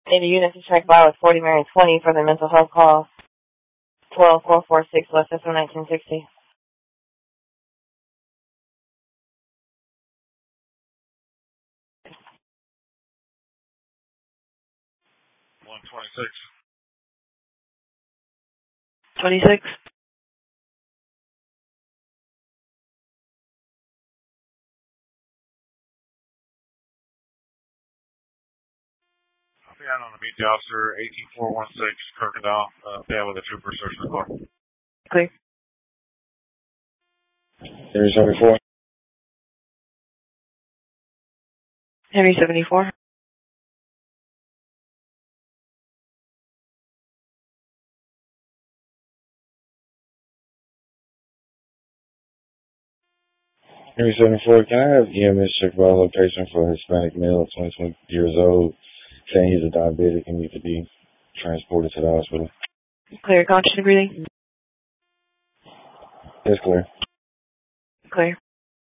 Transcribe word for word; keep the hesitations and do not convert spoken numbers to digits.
Need a unit to check by with forty Marion twenty for the mental health call. twelve four four six West S M nineteen sixty. one twenty-six. twenty-six. I'll be out on the meet the officer, eighteen four one six, Crocodile. Uh, be out with a trooper, search the car. Clear. Henry seventy-four. Henry seventy-four. Henry seventy-four, can I have E M S check by location for a Hispanic male, twenty-one years old, saying he's a diabetic and needs to be transported to the hospital? Clear. Conscious breathing. Yes, clear. Clear.